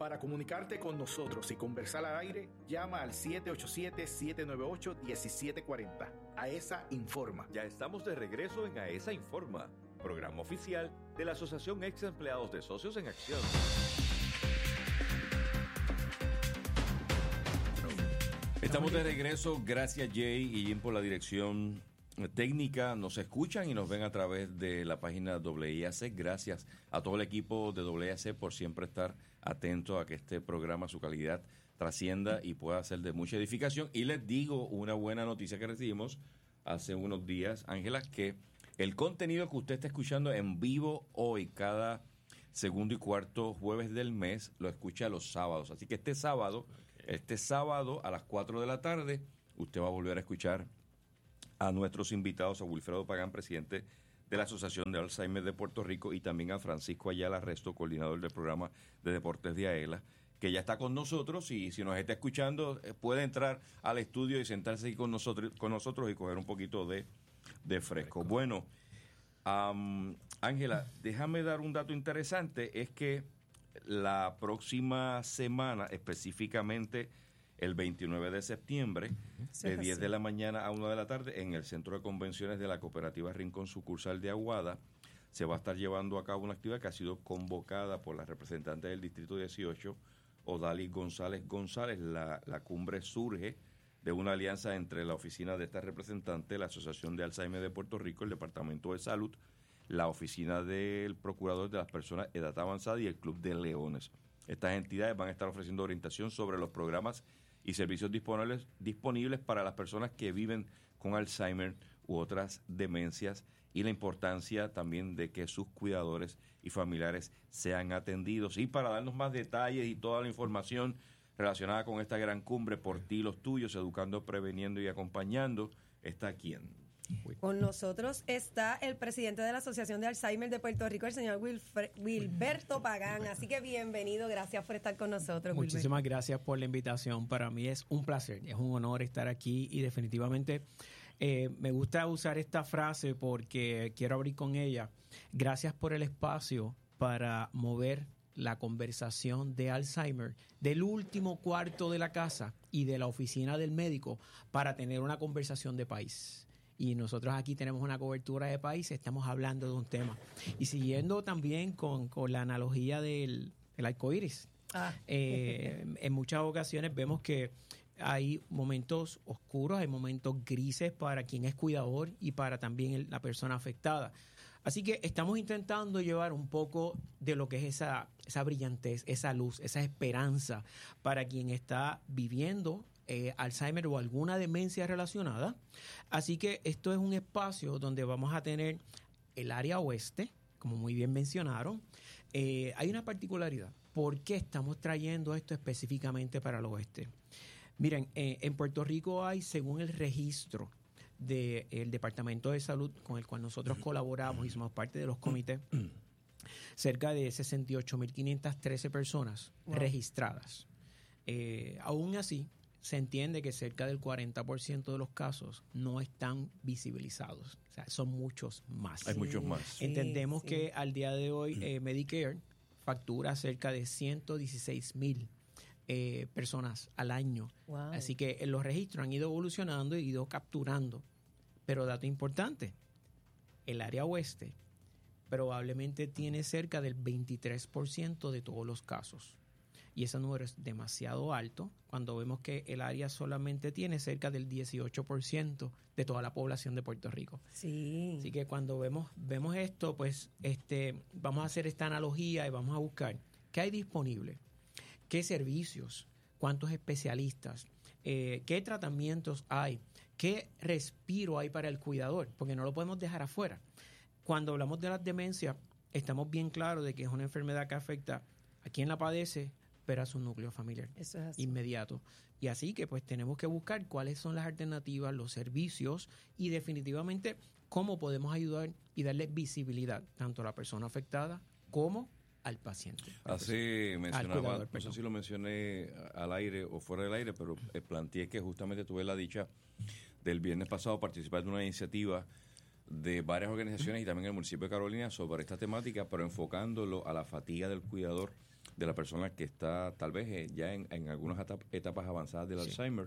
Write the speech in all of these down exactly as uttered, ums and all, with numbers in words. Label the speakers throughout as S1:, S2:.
S1: Para comunicarte con nosotros y conversar al aire, llama al siete ocho siete, siete nueve ocho, uno siete cuatro cero. AESA Informa.
S2: Ya estamos de regreso en AESA Informa, programa oficial de la Asociación Ex Empleados de Socios en Acción. Estamos de regreso. Gracias, Jay y Jim, por la dirección técnica. Nos escuchan y nos ven a través de la página W I A C. Gracias a todo el equipo de W I A C por siempre estar atento a que este programa, su calidad, trascienda y pueda ser de mucha edificación. Y les digo una buena noticia que recibimos hace unos días, Ángela, que el contenido que usted está escuchando en vivo hoy, cada segundo y cuarto jueves del mes, lo escucha los sábados. Así que este sábado, okay. este sábado a las cuatro de la tarde, usted va a volver a escuchar a nuestros invitados, a Wilfredo Pagán, presidente de la Asociación de Alzheimer de Puerto Rico, y también a Francisco Ayala Resto, coordinador del programa de deportes de AELA, que ya está con nosotros, y si nos está escuchando, puede entrar al estudio y sentarse aquí con nosotros, con nosotros y coger un poquito de, de fresco. fresco. Bueno, um, Ángela, déjame dar un dato interesante, es que la próxima semana, específicamente el veintinueve de septiembre, sí, de diez de la mañana a una de la tarde, en el Centro de Convenciones de la Cooperativa Rincón Sucursal de Aguada, se va a estar llevando a cabo una actividad que ha sido convocada por la representante del Distrito dieciocho, Odalis González González. La, la cumbre surge de una alianza entre la oficina de esta representante, la Asociación de Alzheimer de Puerto Rico, el Departamento de Salud, la oficina del Procurador de las Personas de Edad Avanzada y el Club de Leones. Estas entidades van a estar ofreciendo orientación sobre los programas y servicios disponibles, disponibles para las personas que viven con Alzheimer u otras demencias, y la importancia también de que sus cuidadores y familiares sean atendidos. Y para darnos más detalles y toda la información relacionada con esta gran cumbre, Por ti, los tuyos, educando, preveniendo y acompañando, ¿está quién?
S3: Con nosotros está el presidente de la Asociación de Alzheimer de Puerto Rico, el señor Wilfre, Wilberto Pagán. Así que bienvenido, gracias por estar con nosotros.
S4: Muchísimas
S3: Wilberto.
S4: gracias por la invitación. Para mí es un placer, es un honor estar aquí, y definitivamente eh, me gusta usar esta frase porque quiero abrir con ella. Gracias por el espacio para mover la conversación de Alzheimer del último cuarto de la casa y de la oficina del médico para tener una conversación de país. Y nosotros aquí tenemos una cobertura de país, estamos hablando de un tema. Y siguiendo también con, con la analogía del, del arcoíris, ah. eh, en muchas ocasiones vemos que hay momentos oscuros, hay momentos grises para quien es cuidador y para también el, la persona afectada. Así que estamos intentando llevar un poco de lo que es esa, esa brillantez, esa luz, esa esperanza para quien está viviendo Eh, Alzheimer o alguna demencia relacionada. Así que esto es un espacio donde vamos a tener el área oeste, como muy bien mencionaron. Eh, hay una particularidad. ¿Por qué estamos trayendo esto específicamente para el oeste? Miren, eh, en Puerto Rico hay, según el registro del Departamento de Salud con el cual nosotros colaboramos y somos parte de los comités, cerca de sesenta y ocho mil quinientas trece personas wow. registradas. Eh, aún así, se entiende que cerca del cuarenta por ciento de los casos no están visibilizados. O sea, son muchos más.
S2: Hay sí, muchos más.
S4: Sí, Entendemos sí. que al día de hoy eh, Medicare factura cerca de ciento dieciséis mil eh, personas al año. Wow. Así que eh, los registros han ido evolucionando y ido capturando. Pero dato importante, el área oeste probablemente tiene cerca del veintitrés por ciento de todos los casos. Y ese número es demasiado alto cuando vemos que el área solamente tiene cerca del dieciocho por ciento de toda la población de Puerto Rico.
S3: Sí.
S4: Así que cuando vemos vemos esto, pues este vamos a hacer esta analogía y vamos a buscar qué hay disponible, qué servicios, cuántos especialistas, eh, qué tratamientos hay, qué respiro hay para el cuidador, porque no lo podemos dejar afuera. Cuando hablamos de las demencias, estamos bien claros de que es una enfermedad que afecta a quien la padece, pero a su núcleo familiar.
S3: Eso es así.
S4: Inmediato. Y así que pues tenemos que buscar cuáles son las alternativas, los servicios y definitivamente cómo podemos ayudar y darle visibilidad tanto a la persona afectada como al paciente.
S2: Así mencionaba, no sé si lo mencioné al aire o fuera del aire, pero planteé que justamente tuve la dicha del viernes pasado participar de una iniciativa de varias organizaciones y también el municipio de Carolina sobre esta temática, pero enfocándolo a la fatiga del cuidador de la persona que está tal vez eh, ya en, en algunas etap- etapas avanzadas del sí. Alzheimer.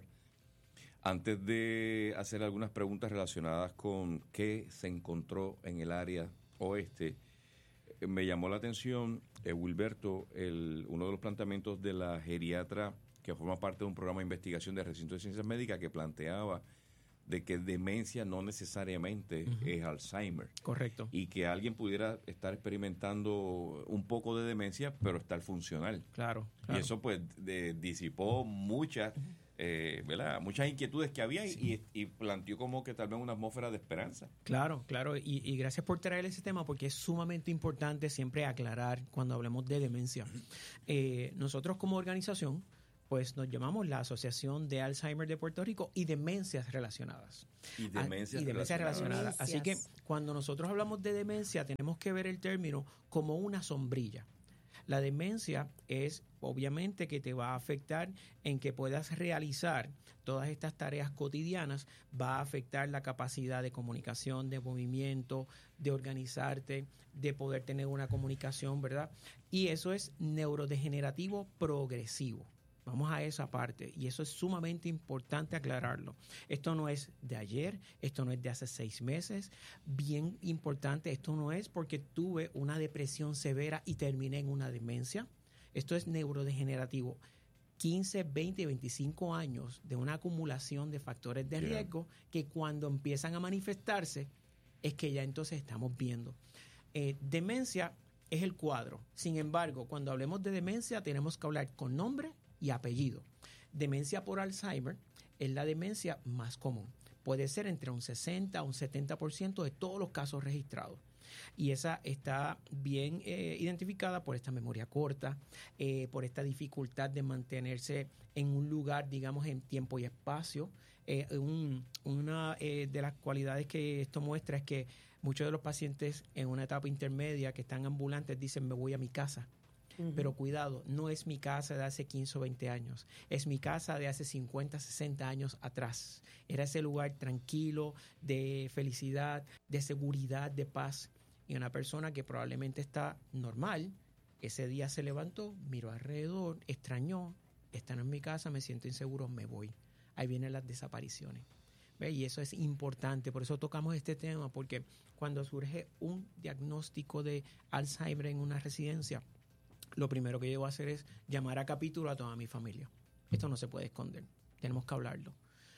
S2: Antes de hacer algunas preguntas relacionadas con qué se encontró en el área oeste, eh, me llamó la atención, eh, Wilberto, el, uno de los planteamientos de la geriatra que forma parte de un programa de investigación del Recinto de Ciencias Médicas que planteaba de que demencia no necesariamente uh-huh. es Alzheimer.
S4: Correcto.
S2: Y que alguien pudiera estar experimentando un poco de demencia, pero estar funcional.
S4: Claro. claro.
S2: Y eso pues de, disipó muchas, eh, ¿verdad? muchas inquietudes que había sí. y, y planteó como que tal vez una atmósfera de esperanza.
S4: Claro, claro. Y, y gracias por traer ese tema porque es sumamente importante siempre aclarar cuando hablemos de demencia. Eh, nosotros como organización pues nos llamamos la Asociación de Alzheimer de Puerto Rico y demencias relacionadas.
S2: Y demencias,
S4: y demencias relacionadas. relacionadas. Así que cuando nosotros hablamos de demencia tenemos que ver el término como una sombrilla. La demencia es obviamente que te va a afectar en que puedas realizar todas estas tareas cotidianas, va a afectar la capacidad de comunicación, de movimiento, de organizarte, de poder tener una comunicación, ¿verdad? Y eso es neurodegenerativo progresivo. Vamos a esa parte y eso es sumamente importante aclararlo. Esto no es de ayer, esto no es de hace seis meses. Bien importante, esto no es porque tuve una depresión severa y terminé en una demencia. Esto es neurodegenerativo. quince, veinte, veinticinco años de una acumulación de factores de riesgo yeah. que cuando empiezan a manifestarse es que ya entonces estamos viendo. Eh, demencia es el cuadro. Sin embargo, cuando hablemos de demencia tenemos que hablar con nombre y apellido. Demencia por Alzheimer es la demencia más común. Puede ser entre un sesenta a un setenta por ciento de todos los casos registrados. Y esa está bien eh, identificada por esta memoria corta, eh, por esta dificultad de mantenerse en un lugar, digamos, en tiempo y espacio. Eh, un, una eh, de las cualidades que esto muestra es que muchos de los pacientes en una etapa intermedia que están ambulantes dicen me voy a mi casa. Uh-huh. Pero cuidado, no es mi casa de hace quince o veinte años, es mi casa de hace cincuenta, sesenta años atrás. Era ese lugar tranquilo, de felicidad, de seguridad, de paz. Y una persona que probablemente está normal, ese día se levantó, miró alrededor, extrañó, están en mi casa, me siento inseguro, me voy. Ahí vienen las desapariciones. ¿Ve? Y eso es importante, por eso tocamos este tema, porque cuando surge un diagnóstico de Alzheimer en una residencia, lo primero que yo voy a hacer es llamar a capítulo a toda mi familia. Esto no se puede esconder, tenemos que hablarlo.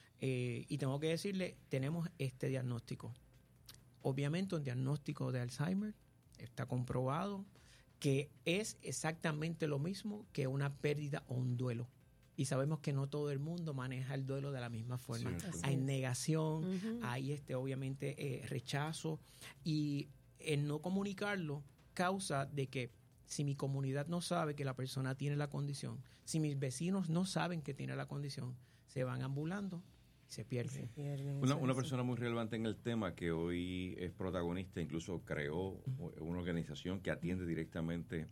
S4: Eh, y tengo que decirle, tenemos este diagnóstico. Obviamente un diagnóstico de Alzheimer está comprobado que es exactamente lo mismo que una pérdida o un duelo. Y sabemos que no todo el mundo maneja el duelo de la misma forma. Sí, sí. Hay negación, uh-huh. hay este obviamente eh, rechazo y el no comunicarlo causa de que si mi comunidad no sabe que la persona tiene la condición, si mis vecinos no saben que tiene la condición, se van ambulando y se pierden. Se pierden
S2: una, una persona muy relevante en el tema que hoy es protagonista, incluso creó uh-huh. una organización que atiende directamente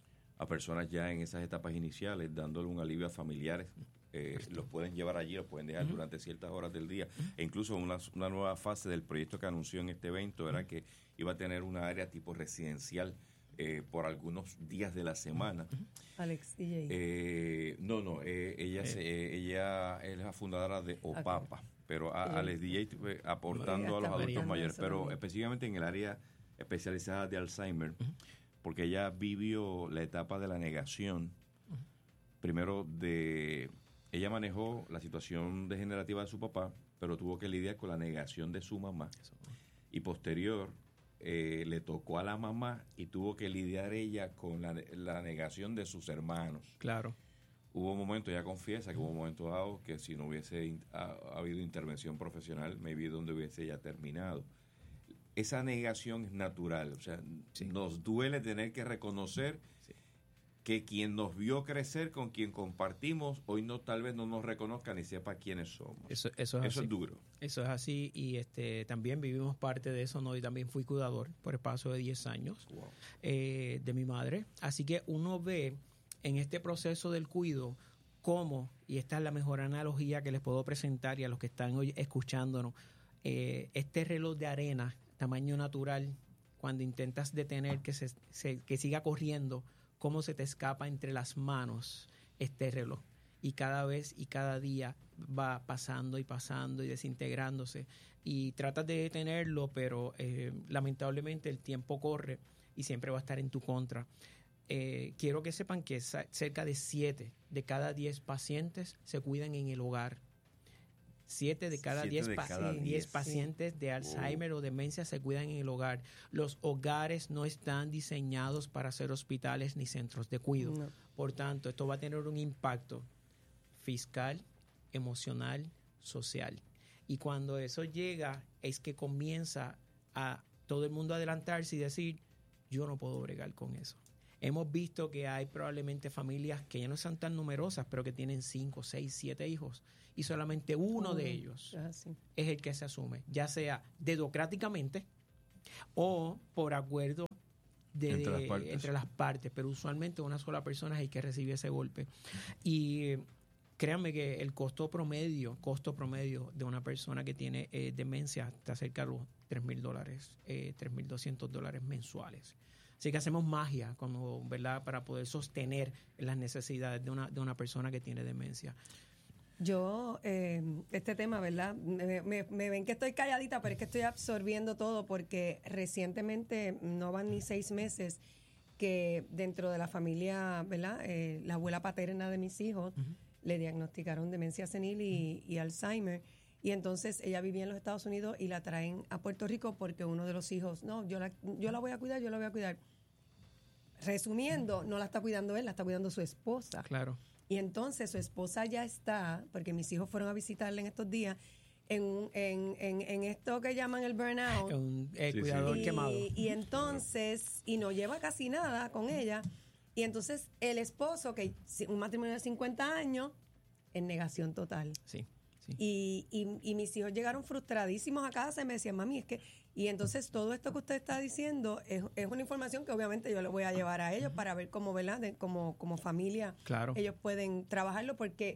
S2: a personas ya en esas etapas iniciales, dándole un alivio a familiares. Eh, los pueden llevar allí, los pueden dejar uh-huh. durante ciertas horas del día. Uh-huh. E incluso una, una nueva fase del proyecto que anunció en este evento era uh-huh. que iba a tener una área tipo residencial Eh, por algunos días de la semana.
S3: Alex D J.
S2: Eh, no, no, eh, ella, eh. Se, eh, ella es la fundadora de OPAPA, okay. pero a, eh. Alex D J eh, aportando a los adultos mayores, pero específicamente en el área especializada de Alzheimer, uh-huh. porque ella vivió la etapa de la negación. Uh-huh. Primero, de ella manejó la situación degenerativa de su papá, pero tuvo que lidiar con la negación de su mamá. Eso. Y posterior, Eh, le tocó a la mamá y tuvo que lidiar ella con la, la negación de sus hermanos.
S4: Claro.
S2: Hubo momentos, ella confiesa que hubo momentos dados que si no hubiese in, ha, ha habido intervención profesional, maybe donde hubiese ella terminado. Esa negación es natural, o sea, sí. nos duele tener que reconocer sí. que quien nos vio crecer, con quien compartimos, hoy no tal vez no nos reconozca ni sepa quiénes somos.
S4: Eso, eso, es,
S2: eso
S4: así.
S2: es duro.
S4: Eso es así y este también vivimos parte de eso, ¿no? Y también fui cuidador por el paso de diez años wow. eh, de mi madre. Así que uno ve en este proceso del cuido cómo, y esta es la mejor analogía que les puedo presentar y a los que están hoy escuchándonos, eh, este reloj de arena, tamaño natural, cuando intentas detener que, se, se, que siga corriendo, cómo se te escapa entre las manos este reloj. Y cada vez y cada día va pasando y pasando y desintegrándose. Y tratas de detenerlo, pero eh, lamentablemente el tiempo corre y siempre va a estar en tu contra. Eh, quiero que sepan que cerca de siete de cada diez pacientes se cuidan en el hogar. Siete de cada diez pa pacientes sí. de Alzheimer oh. o demencia se cuidan en el hogar. Los hogares no están diseñados para ser hospitales ni centros de cuidado. No. Por tanto, esto va a tener un impacto fiscal, emocional, social. Y cuando eso llega, es que comienza a todo el mundo a adelantarse y decir, yo no puedo bregar con eso. Hemos visto que hay probablemente familias que ya no son tan numerosas, pero que tienen cinco, seis, siete hijos, y solamente uno oh, de ellos ah, sí. es el que se asume, ya sea dedocráticamente o por acuerdo de, entre, las partes. entre las partes, pero usualmente una sola persona es el que recibe ese golpe. Y créanme que el costo promedio, costo promedio de una persona que tiene eh, demencia está cerca de los tres mil dólares, eh, tres mil doscientos dólares mensuales. Así que hacemos magia como, ¿verdad? Para poder sostener las necesidades de una, de una persona que tiene demencia.
S3: Yo, eh, este tema, ¿verdad? Me, me, me ven que estoy calladita, pero es que estoy absorbiendo todo porque recientemente, no van ni seis meses, que dentro de la familia, ¿verdad? Eh, la abuela paterna de mis hijos, uh-huh. le diagnosticaron demencia senil y, y Alzheimer. Y entonces ella vivía en los Estados Unidos y la traen a Puerto Rico porque uno de los hijos, no, yo la, yo la voy a cuidar, yo la voy a cuidar. Resumiendo, no la está cuidando él, la está cuidando su esposa.
S4: Claro.
S3: Y entonces su esposa ya está, porque mis hijos fueron a visitarle en estos días, en, en, en, en esto que llaman el burnout.
S4: Un eh, sí, cuidador
S3: y,
S4: quemado.
S3: Y entonces, y no lleva casi nada con ella. Y entonces el esposo, que un matrimonio de cincuenta años, en negación total.
S4: Sí. Sí.
S3: Y, y, y mis hijos llegaron frustradísimos a casa y me decían, mami, es que... Y entonces todo esto que usted está diciendo es, es una información que obviamente yo le voy a llevar a ellos para ver cómo, ¿verdad? De, como, como familia
S4: claro.
S3: ellos pueden trabajarlo porque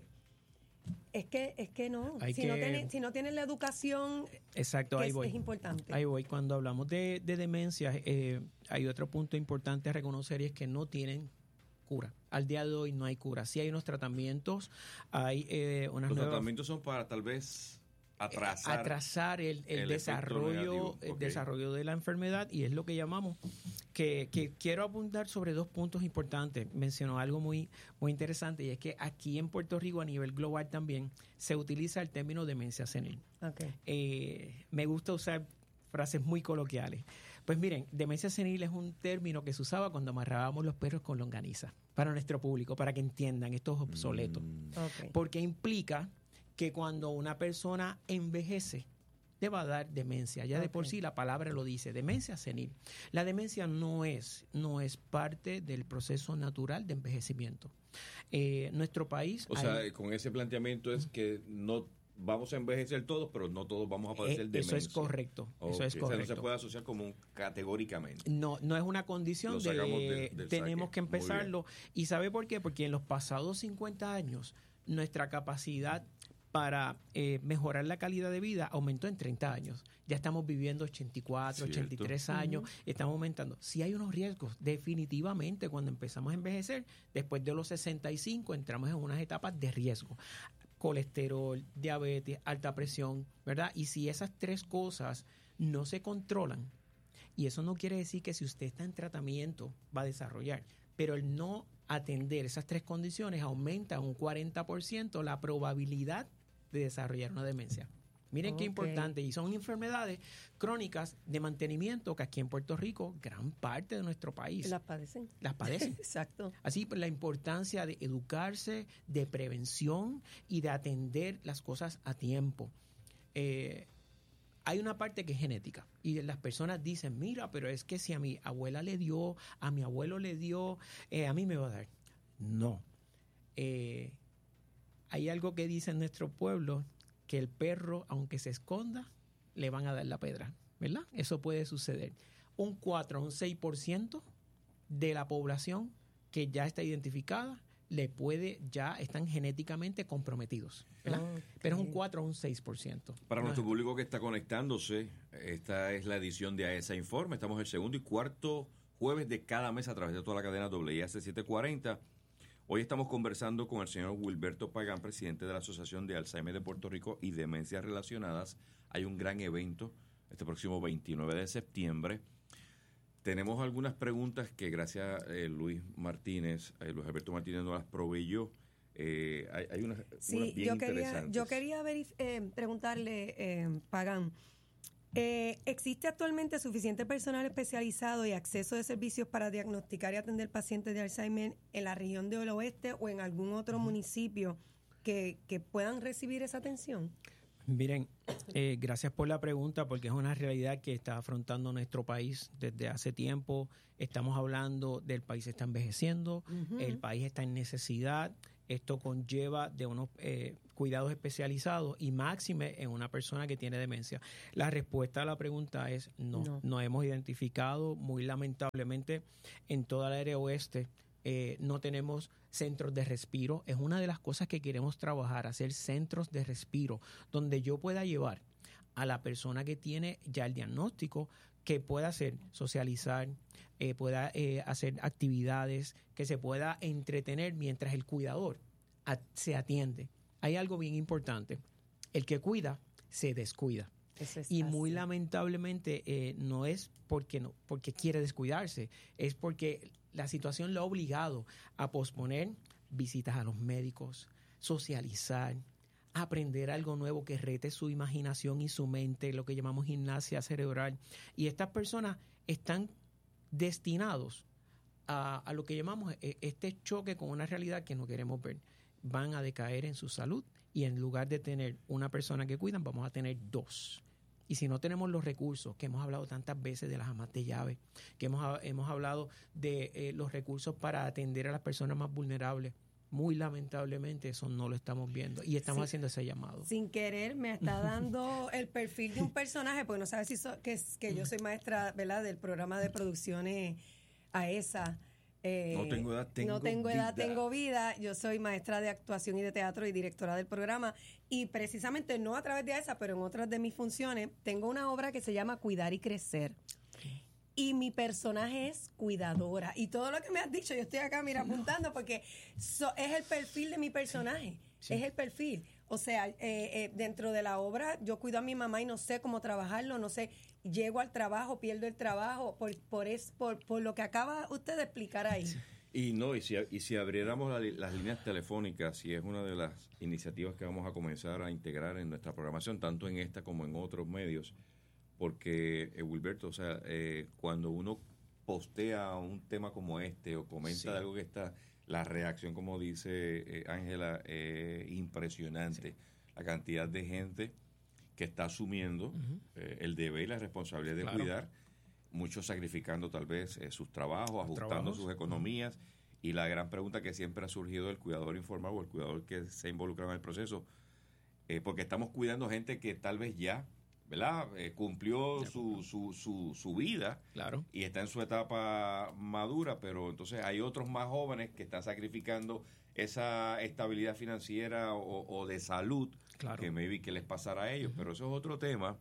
S3: es que es que no. Si,
S4: que,
S3: no tienen, si no tienen la educación,
S4: exacto, ahí
S3: es,
S4: voy.
S3: es importante.
S4: Ahí voy. Cuando hablamos de, de demencia, eh, hay otro punto importante a reconocer y es que no tienen cura. Al día de hoy no hay cura. Sí hay unos tratamientos, hay eh, unas
S2: Los
S4: nuevas,
S2: tratamientos son para tal vez atrasar,
S4: atrasar el, el, el desarrollo el okay. desarrollo de la enfermedad, y es lo que llamamos que, que quiero apuntar sobre dos puntos importantes. Mencionó algo muy muy interesante, y es que aquí en Puerto Rico a nivel global también se utiliza el término demencia senil.
S3: Okay.
S4: Eh, me gusta usar frases muy coloquiales. Pues miren, demencia senil es un término que se usaba cuando amarrábamos los perros con longaniza, para nuestro público, para que entiendan, esto es obsoleto.
S2: Mm.
S3: Okay.
S4: Porque implica que cuando una persona envejece, te va a dar demencia. Ya okay. de por sí la palabra lo dice, demencia senil. La demencia no es, no es parte del proceso natural de envejecimiento. Eh, nuestro país...
S2: O hay, sea, con ese planteamiento es que no... Vamos a envejecer todos, pero no todos vamos a padecer
S4: eh,
S2: demencia.
S4: Eso es correcto.
S2: Okay.
S4: Eso es correcto.
S2: O sea, no se puede asociar como un, categóricamente.
S4: No, no es una condición de, de del tenemos saque. que empezarlo. ¿Y sabe por qué? Porque en los pasados cincuenta años nuestra capacidad para eh, mejorar la calidad de vida aumentó en treinta años. Ya estamos viviendo ochenta y cuatro, ¿cierto? ochenta y tres años, uh-huh. estamos aumentando. Sí hay unos riesgos, definitivamente, cuando empezamos a envejecer, después de los sesenta y cinco entramos en unas etapas de riesgo. Colesterol, diabetes, alta presión, ¿verdad? Y si esas tres cosas no se controlan, y eso no quiere decir que si usted está en tratamiento va a desarrollar, pero el no atender esas tres condiciones aumenta un cuarenta por ciento la probabilidad de desarrollar una demencia. Miren okay. qué importante. Y son enfermedades crónicas de mantenimiento que aquí en Puerto Rico, gran parte de nuestro país
S3: las padecen.
S4: Las padecen.
S3: Exacto.
S4: Así, pues, la importancia de educarse, de prevención y de atender las cosas a tiempo. Eh, hay una parte que es genética. Y las personas dicen, mira, pero es que si a mi abuela le dio, a mi abuelo le dio, eh, a mí me va a dar. No. Eh, hay algo que dice en nuestro pueblo, que el perro, aunque se esconda, le van a dar la pedra, ¿verdad? Eso puede suceder. Un cuatro, un seis por ciento de la población que ya está identificada, le puede, ya están genéticamente comprometidos, ¿verdad? Okay. Pero es un cuatro o un seis por ciento.
S2: Para
S4: no
S2: nuestro
S4: es...
S2: público que está conectándose, esta es la edición de A E S A Informe. Estamos en el segundo y cuarto jueves de cada mes a través de toda la cadena W I A C setecientos cuarenta. Hoy estamos conversando con el señor Wilberto Pagán, presidente de la Asociación de Alzheimer de Puerto Rico y Demencias Relacionadas. Hay un gran evento este próximo veintinueve de septiembre. Tenemos algunas preguntas que gracias a eh, Luis Martínez, eh, Luis Alberto Martínez nos las proveyó. Eh, hay, hay unas,
S3: sí,
S2: unas bien
S3: yo quería,
S2: interesantes.
S3: yo quería verif- eh, preguntarle, eh, Pagán, eh, ¿existe actualmente suficiente personal especializado y acceso de servicios para diagnosticar y atender pacientes de Alzheimer en la región del oeste o en algún otro uh-huh. municipio que, que puedan recibir esa atención?
S4: Miren, eh, gracias por la pregunta, porque es una realidad que está afrontando nuestro país desde hace tiempo. Estamos hablando del país está envejeciendo, uh-huh. el país está en necesidad. Esto conlleva de unos eh, cuidados especializados y máxime en una persona que tiene demencia. La respuesta a la pregunta es no. No, no hemos identificado, muy lamentablemente, en toda la área oeste eh, no tenemos centros de respiro. Es una de las cosas que queremos trabajar, hacer centros de respiro, donde yo pueda llevar a la persona que tiene ya el diagnóstico, que pueda hacer socializar, eh, pueda eh, hacer actividades, que se pueda entretener mientras el cuidador a, se atiende. Hay algo bien importante. El que cuida, se descuida.
S3: Eso es
S4: y
S3: así.
S4: muy lamentablemente eh, no es porque, no, porque quiere descuidarse, es porque la situación lo ha obligado a posponer visitas a los médicos, socializar, aprender algo nuevo que rete su imaginación y su mente, lo que llamamos gimnasia cerebral. Y estas personas están destinados a, a lo que llamamos este choque con una realidad que no queremos ver. Van a decaer en su salud y en lugar de tener una persona que cuidan, vamos a tener dos. Y si no tenemos los recursos, que hemos hablado tantas veces de las amas de llave, que hemos, hemos hablado de eh, los recursos para atender a las personas más vulnerables, muy lamentablemente eso no lo estamos viendo y estamos sí, haciendo ese llamado.
S3: Sin querer me está dando el perfil de un personaje, porque no sabes si so, que, que yo soy maestra, ¿verdad?, del programa de producciones A E S A. Eh,
S2: no tengo edad, tengo,
S3: no tengo edad,
S2: vida.
S3: tengo vida. Yo soy maestra de actuación y de teatro y directora del programa. Y precisamente no a través de A E S A, pero en otras de mis funciones, tengo una obra que se llama Cuidar y Crecer. Y mi personaje es cuidadora. Y todo lo que me has dicho, yo estoy acá, mira, apuntando, porque so, es el perfil de mi personaje. Sí. Es el perfil. O sea, eh, eh, dentro de la obra, yo cuido a mi mamá y no sé cómo trabajarlo, no sé, llego al trabajo, pierdo el trabajo, por por, es, por, por lo que acaba usted de explicar ahí. Sí.
S2: Y no, y si, y si abriéramos la, las líneas telefónicas, y es una de las iniciativas que vamos a comenzar a integrar en nuestra programación, tanto en esta como en otros medios, porque, eh, Wilberto, o sea, eh, cuando uno postea un tema como este o comenta sí. de algo que está, la reacción, como dice Ángela, eh, eh, impresionante. Sí. La cantidad de gente que está asumiendo uh-huh. eh, el deber y la responsabilidad de claro. cuidar, muchos sacrificando tal vez eh, sus trabajos, Los ajustando trabajos. sus economías, uh-huh. y la gran pregunta que siempre ha surgido del cuidador informal o el cuidador que se ha involucrado en el proceso, eh, porque estamos cuidando gente que tal vez ya, ¿verdad? Eh, cumplió su, su, su, su vida
S4: claro.
S2: y está en su etapa madura, pero entonces hay otros más jóvenes que están sacrificando esa estabilidad financiera o, o de salud
S4: claro.
S2: que maybe que les pasará a ellos, uh-huh. pero eso es otro tema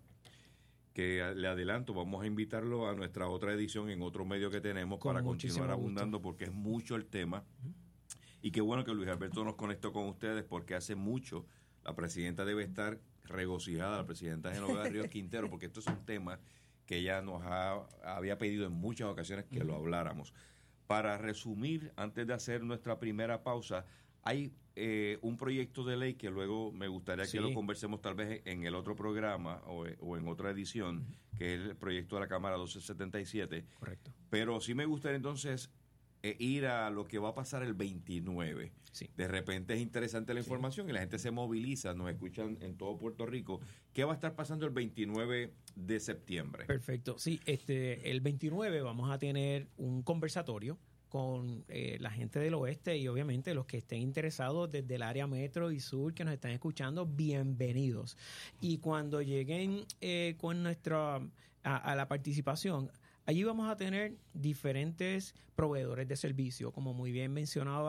S2: que le adelanto, vamos a invitarlo a nuestra otra edición en otro medio que tenemos Con para continuar abundando gusto. Porque es mucho el tema uh-huh. y qué bueno que Luis Alberto nos conectó con ustedes porque hace mucho la presidenta debe estar regocijada, la presidenta Genoveva Ríos Quintero, porque esto es un tema que ella nos ha, había pedido en muchas ocasiones que uh-huh. lo habláramos. Para resumir, antes de hacer nuestra primera pausa, hay eh, un proyecto de ley que luego me gustaría sí. que lo conversemos tal vez en el otro programa o, o en otra edición, uh-huh. que es el proyecto de la Cámara doce setenta y siete.
S4: Correcto.
S2: Pero sí me gustaría entonces eh, ir a lo que va a pasar el veintinueve.
S4: Sí.
S2: De repente es interesante la información sí. y la gente se moviliza, nos escuchan en todo Puerto Rico. ¿Qué va a estar pasando el veintinueve de septiembre?
S4: Perfecto. Sí, este, el veintinueve vamos a tener un conversatorio con eh, la gente del oeste y obviamente los que estén interesados desde el área metro y sur que nos están escuchando, bienvenidos. Y cuando lleguen eh, con nuestra a, a la participación, allí vamos a tener diferentes proveedores de servicio, como muy bien mencionaba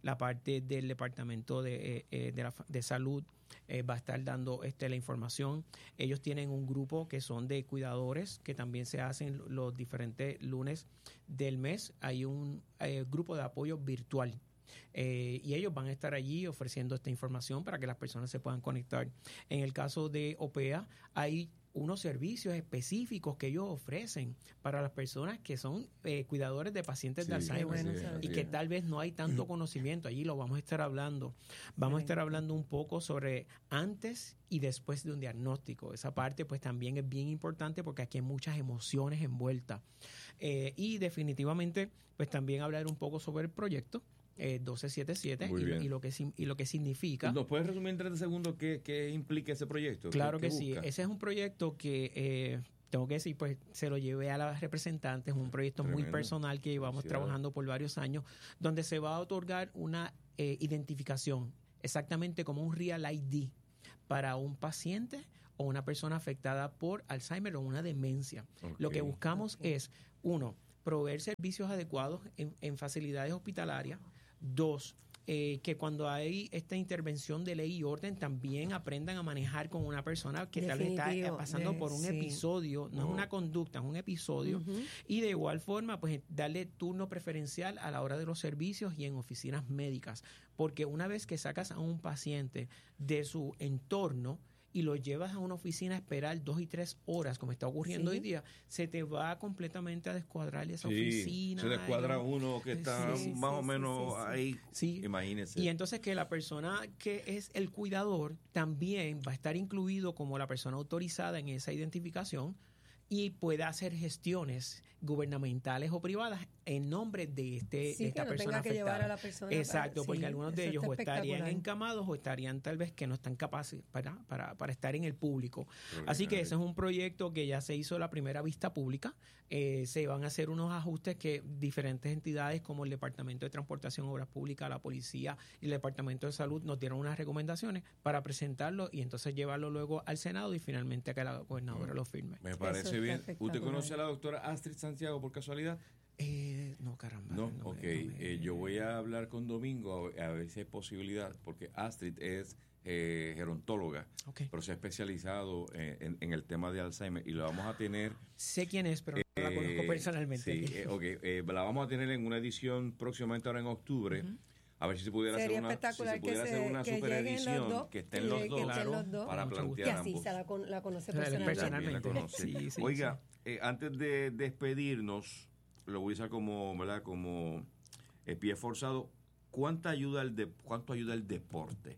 S4: la parte del Departamento de, eh, eh, de, la, de Salud eh, va a estar dando este, la información. Ellos tienen un grupo que son de cuidadores que también se hacen los diferentes lunes del mes. Hay un eh, grupo de apoyo virtual. Eh, y ellos van a estar allí ofreciendo esta información para que las personas se puedan conectar. En el caso de O P E A, hay unos servicios específicos que ellos ofrecen para las personas que son eh, cuidadores de pacientes sí, de Alzheimer bueno, sí, y que tal vez no hay tanto conocimiento. Allí lo vamos a estar hablando. Vamos a estar hablando un poco sobre antes y después de un diagnóstico. Esa parte pues también es bien importante porque aquí hay muchas emociones envueltas. Eh, y definitivamente pues también hablar un poco sobre el proyecto Eh, doce setenta y siete y, y, lo que, y lo que significa.
S2: ¿Nos puedes resumir en treinta segundos qué, qué implica ese proyecto?
S4: Claro
S2: ¿Qué,
S4: que
S2: qué
S4: sí.
S2: busca?
S4: Ese es un proyecto que, eh, tengo que decir, pues se lo llevé a las representantes, un proyecto Tremendo. muy personal que llevamos trabajando por varios años, donde se va a otorgar una eh, identificación, exactamente como un Real I D para un paciente o una persona afectada por Alzheimer o una demencia. Okay. Lo que buscamos okay. es, uno, proveer servicios adecuados en, en facilidades hospitalarias. Dos, eh, que cuando hay esta intervención de ley y orden también aprendan a manejar con una persona que Definitivo, tal vez está pasando de, por un sí. episodio, no, no es una conducta, es un episodio. Uh-huh. Y de igual forma, pues darle turno preferencial a la hora de los servicios y en oficinas médicas. Porque una vez que sacas a un paciente de su entorno y lo llevas a una oficina a esperar dos y tres horas, como está ocurriendo sí. hoy día, se te va completamente a descuadrar esa sí, oficina.
S2: Se descuadra y, uno que está sí, más sí, o menos sí, sí, sí. ahí,
S4: sí.
S2: imagínese.
S4: Y entonces que la persona que es el cuidador también va a estar incluido como la persona autorizada en esa identificación y pueda hacer gestiones gubernamentales o privadas en nombre de, este,
S3: sí,
S4: de esta
S3: que no
S4: persona
S3: tenga que
S4: afectada.
S3: llevar a la persona
S4: Exacto,
S3: para,
S4: porque
S3: sí,
S4: algunos de ellos o estarían encamados o estarían tal vez que no están capaces para, para, para estar en el público. Pero Así que ese es un proyecto que ya se hizo la primera vista pública. Eh, se van a hacer unos ajustes que diferentes entidades como el Departamento de Transportación, Obras Públicas, la Policía y el Departamento de Salud nos dieron unas recomendaciones para presentarlo y entonces llevarlo luego al Senado y finalmente a que la gobernadora mm. lo firme.
S2: Me parece bien. ¿Usted conoce a la doctora Astrid Santiago por casualidad?
S4: Eh, no, caramba.
S2: No,
S4: no
S2: ok.
S4: Me, no me...
S2: eh, yo voy a hablar con Domingo a, a ver si hay posibilidad, porque Astrid es eh, gerontóloga,
S4: okay.
S2: pero se ha especializado en, en, en el tema de Alzheimer y la vamos a tener...
S4: Sé quién es, pero eh, no la conozco personalmente.
S2: Sí, eh, ok. Eh, la vamos a tener en una edición próximamente ahora en octubre. Uh-huh. A ver si se pudiera
S3: Sería
S2: hacer una, si se pudiera
S3: se,
S2: hacer una
S3: que
S2: super edición
S3: dos,
S2: que estén los dos,
S3: claro, los dos
S2: para plantear
S3: que así
S2: ambos.
S3: se la, con, la conoce personalmente.
S4: personalmente.
S2: La conoce.
S4: Sí, sí,
S2: Oiga,
S4: sí.
S2: Eh, antes de despedirnos, lo voy a usar como, ¿verdad? Como eh, pie forzado. ¿Cuánto ayuda el de, cuánto ayuda el deporte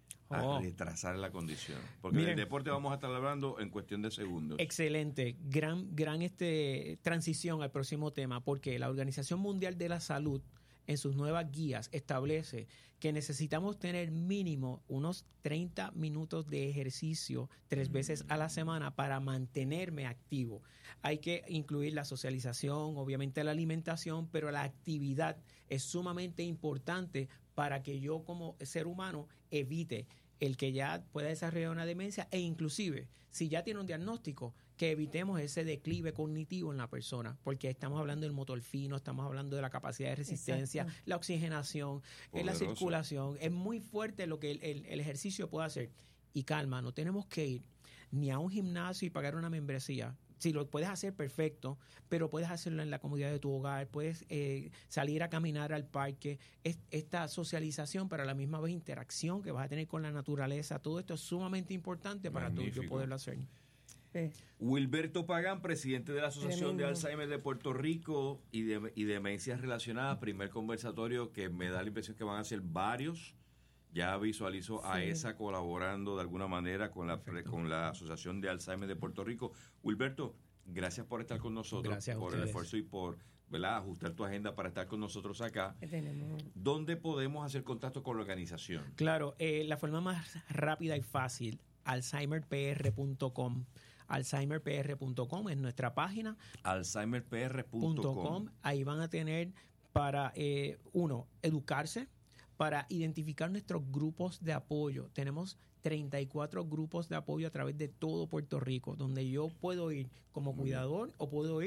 S2: a oh. retrasar la condición? Porque Miren, del deporte vamos a estar hablando en cuestión de segundos.
S4: Excelente, gran, gran este transición al próximo tema, porque la Organización Mundial de la Salud en sus nuevas guías establece que necesitamos tener mínimo unos treinta minutos de ejercicio tres mm. veces a la semana para mantenerme activo. Hay que incluir la socialización, obviamente la alimentación, pero la actividad es sumamente importante para que yo como ser humano evite el que ya pueda desarrollar una demencia e inclusive si ya tiene un diagnóstico, que evitemos ese declive cognitivo en la persona, porque estamos hablando del motor fino, estamos hablando de la capacidad de resistencia, Exacto. la oxigenación, la circulación. Es muy fuerte lo que el, el, el ejercicio puede hacer. Y calma, no tenemos que ir ni a un gimnasio y pagar una membresía. Si lo puedes hacer, perfecto, pero puedes hacerlo en la comodidad de tu hogar, puedes eh, salir a caminar al parque. Es, esta socialización, pero a la misma vez interacción que vas a tener con la naturaleza, todo esto es sumamente importante para tú y yo poderlo hacer.
S2: Sí. Wilberto Pagán, presidente de la Asociación Tremendo. de Alzheimer de Puerto Rico y, de, y demencias relacionadas, primer conversatorio que me da la impresión que van a ser varios. Ya visualizo sí. a ESA colaborando de alguna manera con la, con la Asociación de Alzheimer de Puerto Rico. Wilberto, gracias por estar con nosotros,
S4: gracias
S2: por el esfuerzo y por ¿verdad? ajustar tu agenda para estar con nosotros acá.
S3: Tenemos.
S2: ¿Dónde podemos hacer contacto con la organización?
S4: Claro, eh, la forma más rápida y fácil, alzheimer p r punto com. alzheimer p r punto com es nuestra página.
S2: alzheimer p r punto com.
S4: Ahí van a tener para, eh, uno, educarse, para identificar nuestros grupos de apoyo. Tenemos treinta y cuatro grupos de apoyo a través de todo Puerto Rico, donde yo puedo ir como cuidador o puedo ir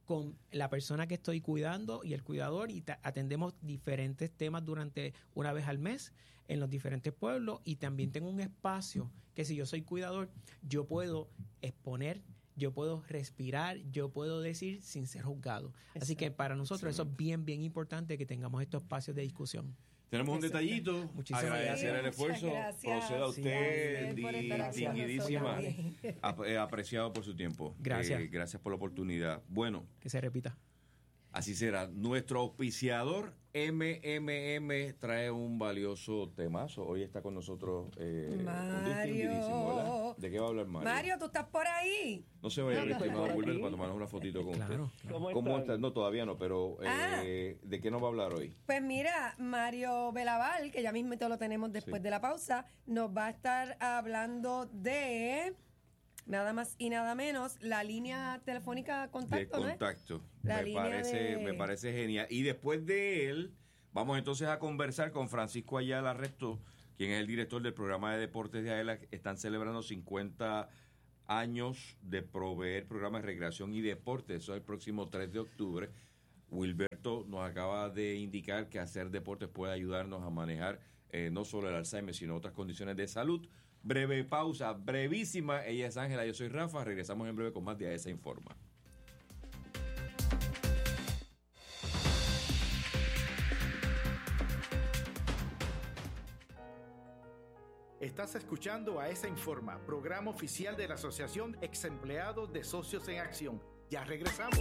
S4: con la persona que estoy cuidando y el cuidador y ta- atendemos diferentes temas durante una vez al mes en los diferentes pueblos y también tengo un espacio que si yo soy cuidador, yo puedo exponer, yo puedo respirar, yo puedo decir sin ser juzgado. Exacto. Así que para nosotros Excelente. Eso es bien, bien importante que tengamos estos espacios de discusión.
S2: Tenemos un detallito.
S4: Muchísimas
S2: agradecer
S4: gracias.
S2: el esfuerzo. Proceda usted, distinguidísima. Apreciado por su tiempo.
S4: Gracias.
S2: Eh, gracias por la oportunidad. Bueno.
S4: Que se repita.
S2: Así será. Nuestro auspiciador M M M trae un valioso temazo. Hoy está con nosotros eh, un distinguidísimo, ¿verdad? ¿De qué va a hablar Mario?
S3: Mario, ¿tú estás por ahí?
S2: No se vaya, mi estimado Wilber, para tomarnos una fotito con
S4: claro,
S2: usted.
S4: claro.
S2: ¿Cómo, ¿Cómo estás? No, todavía no, pero eh, ah. ¿de qué nos va a hablar hoy?
S3: Pues mira, Mario Belaval, que ya mismo lo tenemos después sí. de la pausa, nos va a estar hablando de... Nada más y nada menos, la línea telefónica contacto,
S2: de contacto.
S3: ¿no es? La
S2: me
S3: línea
S2: parece,
S3: de...
S2: me parece genial. Y después de él, vamos entonces a conversar con Francisco Ayala Resto, quien es el director del programa de deportes de AELA. Están celebrando cincuenta años de proveer programas de recreación y deporte. Eso es el próximo tres de octubre. Wilberto nos acaba de indicar que hacer deportes puede ayudarnos a manejar eh, no solo el Alzheimer, sino otras condiciones de salud. Breve pausa, brevísima. Ella es Ángela, yo soy Rafa. Regresamos en breve con más de A E S A Informa.
S1: Estás escuchando A E S A Informa, programa oficial de la Asociación Ex Empleados de Socios en Acción. Ya regresamos.